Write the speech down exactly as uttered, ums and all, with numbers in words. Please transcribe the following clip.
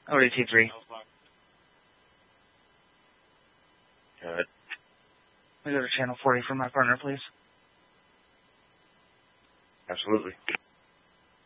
O D T three. Good. Can we go to channel forty for my partner, please? Absolutely.